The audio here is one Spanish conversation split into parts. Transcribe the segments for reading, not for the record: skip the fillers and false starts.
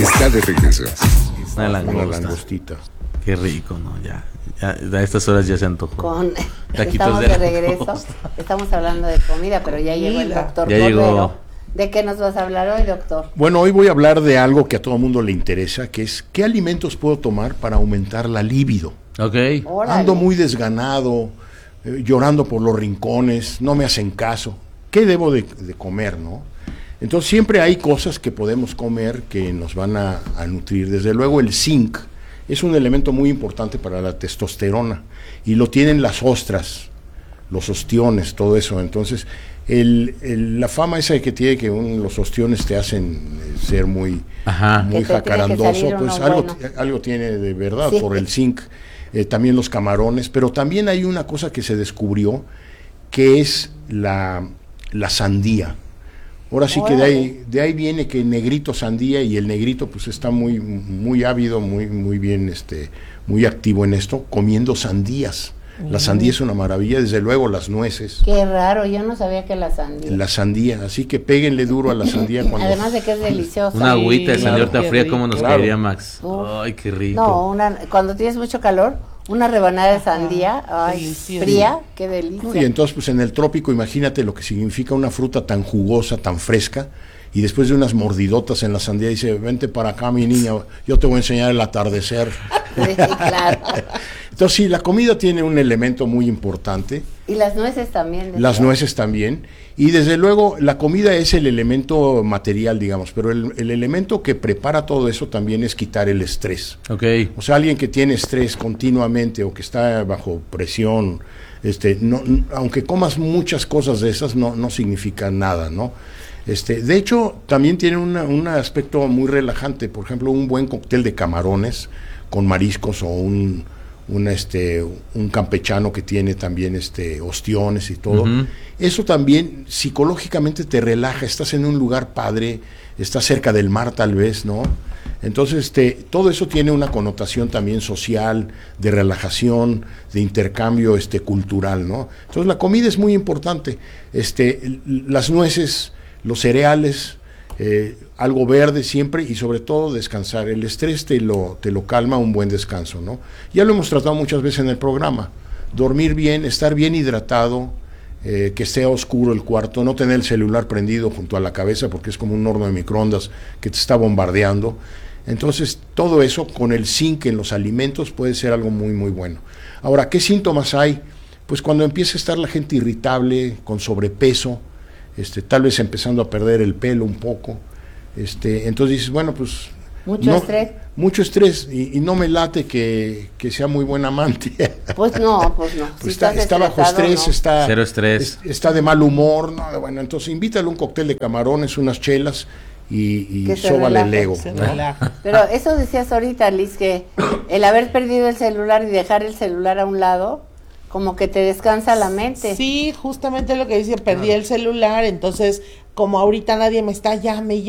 está de regreso. Una Una langostita. Qué rico, ¿no? Ya a estas horas ya se antojó. Estamos de regreso, estamos hablando de comida, pero ya llegó el doctor Cordero. ¿De qué nos vas a hablar hoy, doctor? Bueno, hoy voy a hablar de algo que a todo mundo le interesa, que es ¿qué alimentos puedo tomar para aumentar la libido? Ok. Ando muy desganado, llorando por los rincones, no me hacen caso. ¿Qué debo de comer, no? Entonces siempre hay cosas que podemos comer que nos van a nutrir. Desde luego el zinc es un elemento muy importante para la testosterona y lo tienen las ostras, los ostiones, todo eso. Entonces la fama esa que tiene que los ostiones te hacen ser muy jacarandoso, pues algo tiene de verdad por el zinc. También los camarones, pero también hay una cosa que se descubrió que es la sandía. Ahora sí que de ahí viene que el negrito sandía, y el negrito pues está muy ávido, muy bien, muy activo en esto, comiendo sandías. La sandía es una maravilla, desde luego las nueces. Qué raro, yo no sabía que la sandía. La sandía, así que péguenle duro a la sandía cuando... Además de que es deliciosa. Una agüita de sandía fría, ¿cómo nos caería, Max? Ay, qué rico. No, cuando tienes mucho calor, una rebanada de sandía, fría, qué delicia. Y entonces pues en el trópico imagínate lo que significa una fruta tan jugosa, tan fresca, y después de unas mordidotas en la sandía dice, vente para acá mi niña, yo te voy a enseñar el atardecer. Sí, claro. Entonces sí, la comida tiene un elemento muy importante. Y las nueces también. Las nueces también. Y desde luego la comida es el elemento material, digamos, pero el elemento que prepara todo eso también es quitar el estrés. Okay. O sea, alguien que tiene estrés continuamente o que está bajo presión, aunque comas muchas cosas de esas, no significa nada, ¿no? De hecho, también tiene un aspecto muy relajante. Por ejemplo, un buen cóctel de camarones con mariscos o un campechano que tiene también ostiones y todo. Uh-huh. Eso también psicológicamente te relaja, estás en un lugar padre, estás cerca del mar tal vez, ¿no? Entonces, todo eso tiene una connotación también social, de relajación, de intercambio cultural, ¿no? Entonces, la comida es muy importante. Las nueces, los cereales, algo verde siempre, y sobre todo descansar. El estrés te lo calma un buen descanso, ¿no? Ya lo hemos tratado muchas veces en el programa. Dormir bien, estar bien hidratado, que sea oscuro el cuarto, no tener el celular prendido junto a la cabeza porque es como un horno de microondas que te está bombardeando. Entonces, todo eso con el zinc en los alimentos puede ser algo muy, muy bueno. Ahora, ¿qué síntomas hay? Pues cuando empieza a estar la gente irritable, con sobrepeso, tal vez empezando a perder el pelo un poco, entonces dices, bueno, pues... Mucho estrés, y no me late que sea muy buen amante. Pues no. Pues si está bajo estrés, no. Cero estrés. Está de mal humor, no, bueno, entonces invítale un cóctel de camarones, unas chelas, y sóbale el ego, ¿no? Pero eso decías ahorita, Liz, que el haber perdido el celular y dejar el celular a un lado, como que te descansa la mente. Sí, justamente lo que dice, perdí el celular, entonces como ahorita nadie me está llame,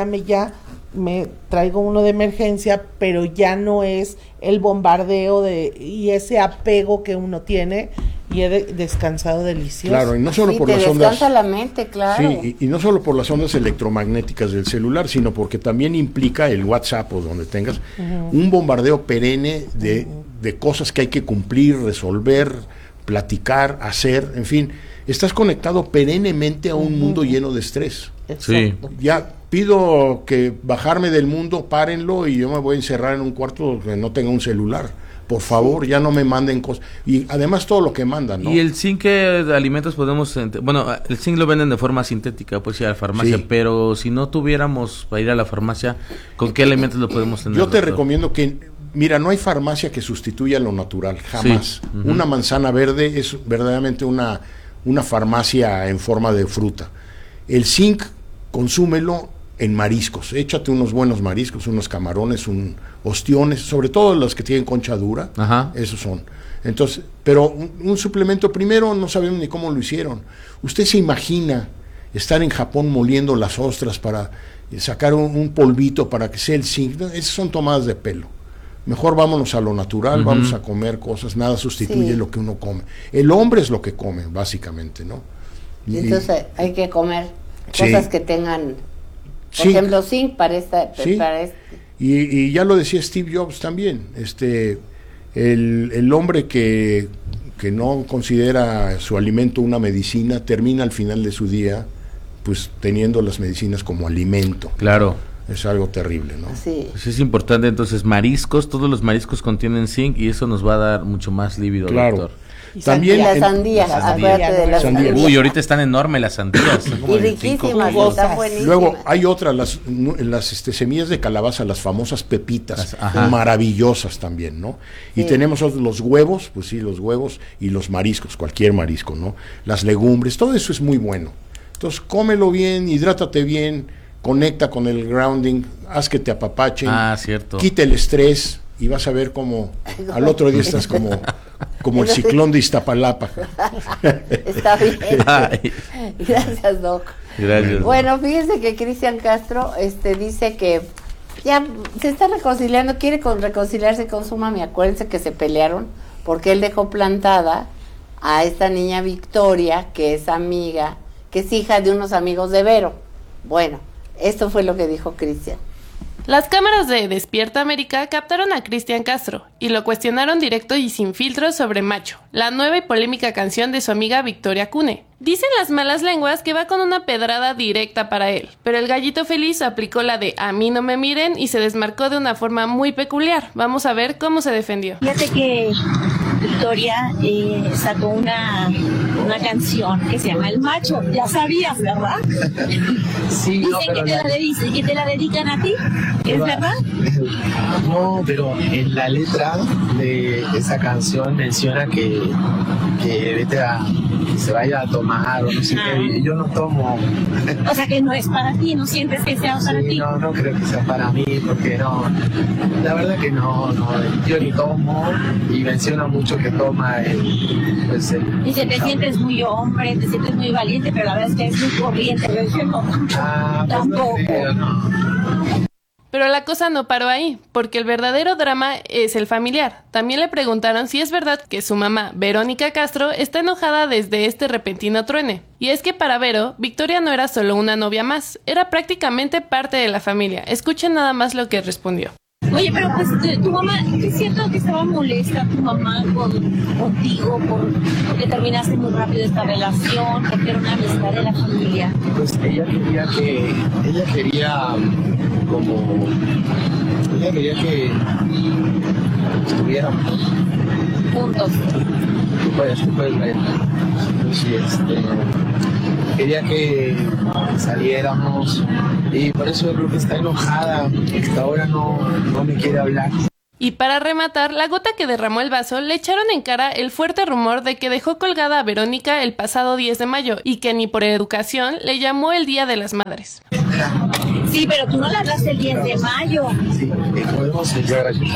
me traigo uno de emergencia, pero ya no es el bombardeo y ese apego que uno tiene, y he descansado delicioso. Claro, y no solo por las ondas. Descansa la mente, claro. Sí, y no solo por las ondas electromagnéticas del celular, sino porque también implica el WhatsApp o donde tengas un bombardeo perenne de cosas que hay que cumplir, resolver, platicar, hacer, en fin. Estás conectado perennemente a un mundo lleno de estrés. Sí. Ya pido que bajarme del mundo, párenlo, y yo me voy a encerrar en un cuarto que no tenga un celular. Por favor, ya no me manden cosas. Y además todo lo que mandan, ¿no? Y el zinc de alimentos podemos... Bueno, el zinc lo venden de forma sintética, pues ir a la farmacia, sí. Pero si no tuviéramos para ir a la farmacia, ¿con qué alimentos lo podemos tener? Yo te recomiendo que... Mira, no hay farmacia que sustituya lo natural, jamás. Sí. Uh-huh. Una manzana verde es verdaderamente una farmacia en forma de fruta. El zinc, consúmelo en mariscos, échate unos buenos mariscos, unos camarones, ostiones, sobre todo los que tienen concha dura. Ajá. Esos son. Entonces, pero un suplemento, primero no sabemos ni cómo lo hicieron. Usted se imagina estar en Japón moliendo las ostras para sacar un polvito para que sea el zinc. Esas son tomadas de pelo. Mejor vámonos a lo natural, vamos a comer cosas, nada sustituye lo que uno come. El hombre es lo que come, básicamente, ¿no? Entonces hay que comer cosas que tengan Por ejemplo, Zinc para esta... Sí. Para este. Y ya lo decía Steve Jobs también, el hombre que no considera su alimento una medicina termina al final de su día pues teniendo las medicinas como alimento. Claro. Es algo terrible, ¿no? Sí. Pues es importante, entonces, mariscos, todos los mariscos contienen zinc y eso nos va a dar mucho más líbido, claro. doctor. Y También La en- sandía, acuérdate de la Sandía. sandía. Uy, ahorita están enormes las sandías. Son como Y de 5 riquísimas, kilos. están buenísimas. Luego hay otras, las semillas de calabaza, las famosas pepitas, Ajá. maravillosas también, ¿no? Y Sí. tenemos los huevos, pues sí, los huevos y los mariscos, cualquier marisco, ¿no? Las legumbres, todo eso es muy bueno. Entonces, cómelo bien, hidrátate bien, conecta con el grounding, haz que te apapachen, Ah, cierto. quita el estrés y vas a ver cómo al otro día estás como el ciclón de Iztapalapa. Está bien. Ay, Gracias, Doc. gracias. Bueno, fíjense que Cristian Castro dice que ya se está reconciliando, quiere reconciliarse con su mami. Acuérdense que se pelearon porque él dejó plantada a esta niña Victoria, que es amiga, que es hija de unos amigos de Vero. Bueno, esto fue lo que dijo Cristian. Las cámaras de Despierta América captaron a Cristian Castro y lo cuestionaron directo y sin filtros sobre Macho, la nueva y polémica canción de su amiga Victoria Cune. Dicen las malas lenguas que va con una pedrada directa para él, pero el gallito feliz aplicó la de a mí no me miren y se desmarcó de una forma muy peculiar. Vamos a ver cómo se defendió. Fíjate que Victoria sacó una canción que se llama El Macho. Ya sabías, ¿verdad? Sí, no, Dicen pero que te la dedican a ti. ¿Es verdad? No, pero en la letra de esa canción menciona que vete a que se vaya a tomar o no sé qué. Y yo no tomo. O sea que no es para ti, no sientes que sea para Sí, ti. no creo que sea para mí, porque no, la verdad que no, yo ni tomo y menciona mucho que toma Dice, te sientes muy hombre, te sientes muy valiente, pero la verdad es que es muy corriente. Yo dije, no, pues tampoco. no creo, no. Pero la cosa no paró ahí, porque el verdadero drama es el familiar. También le preguntaron si es verdad que su mamá, Verónica Castro, está enojada desde este repentino truene. Y es que para Vero, Victoria no era solo una novia más, era prácticamente parte de la familia. Escuchen nada más lo que respondió. Oye, pero pues tu mamá, ¿es cierto que estaba molesta tu mamá contigo porque terminaste muy rápido esta relación, porque era una amistad de la familia? Pues ella quería que estuviéramos Juntos. tú puedes ver. Sí, quería que saliéramos y por eso yo creo que está enojada, hasta ahora no me quiere hablar. Y para rematar, la gota que derramó el vaso, le echaron en cara el fuerte rumor de que dejó colgada a Verónica el pasado 10 de mayo y que ni por educación le llamó el Día de las Madres. Sí, pero tú no le hablaste el 10 de mayo. Sí, podemos llegar allí.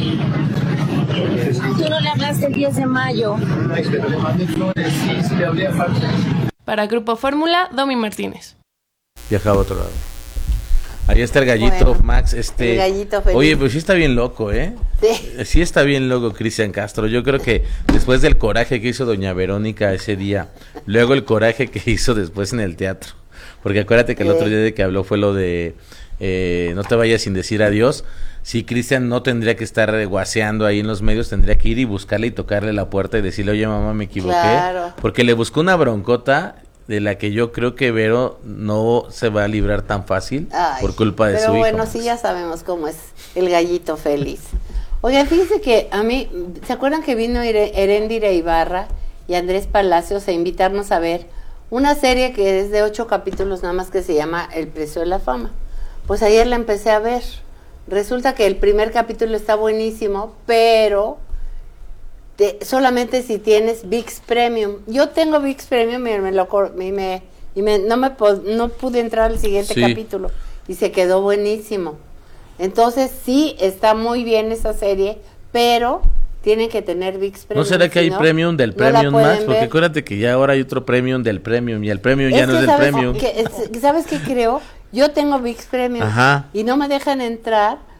Tú no le hablaste el 10 de mayo. Pero le mandé flores y le hablé aparte. Para Grupo Fórmula, Domi Martínez. Viajaba a otro lado. Ahí está el gallito, Bueno, Max. el gallito feliz. Oye, pues sí está bien loco, ¿eh? Sí. Sí está bien loco Cristian Castro. Yo creo que después del coraje que hizo doña Verónica ese día, luego el coraje que hizo después en el teatro, porque acuérdate que el otro día de que habló fue lo de no te vayas sin decir adiós. Sí, Cristian no tendría que estar guaseando ahí en los medios, tendría que ir y buscarle y tocarle la puerta y decirle, oye mamá, me equivoqué, Claro. porque le buscó una broncota de la que yo creo que Vero no se va a librar tan fácil Ay, por culpa de pero su hijo. bueno, sí, ya sabemos cómo es el gallito feliz. Oigan, fíjense que a mí, ¿se acuerdan que vino Heréndira Ibarra y Andrés Palacios a invitarnos a ver una serie que es de 8 capítulos nada más, que se llama El Precio de la Fama? Pues ayer la empecé a ver. Resulta que el primer capítulo está buenísimo, pero solamente si tienes ViX Premium. Yo tengo ViX Premium y no pude entrar al siguiente Sí. capítulo y se quedó buenísimo. Entonces sí está muy bien esa serie, pero tienen que tener ViX Premium. ¿No será que hay si no, premium del no la premium pueden más? Porque ver. acuérdate que ya ahora hay otro premium del premium y el premium ya Es no que es del ¿sabes premium. ¿Sabes qué creo? Yo tengo ViX Premium Ajá. y no me dejan entrar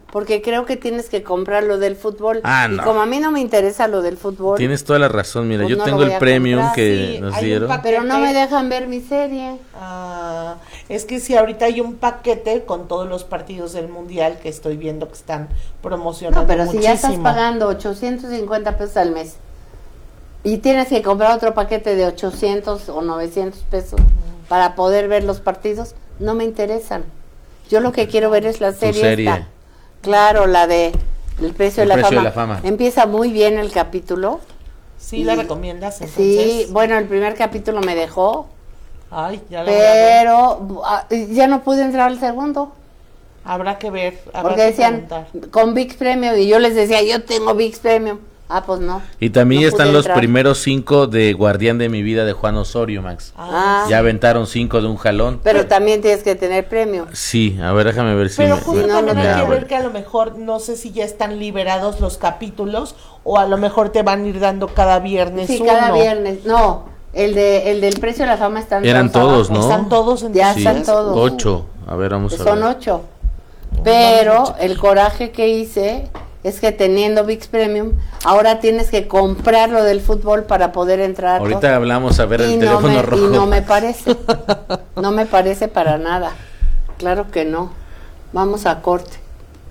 porque creo que tienes que comprar lo del fútbol. Ah, Y no. como a mí no me interesa lo del fútbol, Tienes toda la razón, mira, Pues yo no lo tengo voy el a premium comprar. que Sí, nos hay un dieron. paquete. pero no me dejan ver mi serie. Ah, es que sí, ahorita hay un paquete con todos los partidos del Mundial que estoy viendo que están promocionando No, pero muchísimo. si ya estás pagando 850 pesos al mes y tienes que comprar otro paquete de 800 o 900 pesos para poder ver los partidos, no me interesan. Yo lo que quiero ver es la serie. serie. esta. Claro, la de El precio, El de, la precio fama. de la fama. Empieza muy bien el capítulo. ¿Sí la recomiendas entonces? Sí, bueno, el primer capítulo me dejó, Ay, ya la voy a ver. pero ya no pude entrar al segundo. Habrá que ver, habrá Porque que decían preguntar. con VIX Premium y yo les decía, yo tengo VIX Premium. Ah, pues no. Y también No están pude los entrar. primeros 5 de Guardián de mi vida de Juan Osorio, Max. Ah, Ya aventaron 5 de un jalón. pero también tienes que tener premium. Sí, a ver, déjame ver si Pero me... justo no, también no, hay ya, que bueno. ver que a lo mejor, no sé si ya están liberados los capítulos o a lo mejor te van a ir dando cada viernes Sí, uno. cada viernes. No, el del precio de la fama están Eran todos, ¿no? Están todos en Ya Sí, están todos. 8. A ver, vamos a Son ver. 8. Pero el coraje que hice es que teniendo VIX Premium, ahora tienes que comprar lo del fútbol para poder entrar. Ahorita hablamos a ver el y teléfono no rojo. Y no me parece. No me parece para nada. Claro que no. Vamos a corte.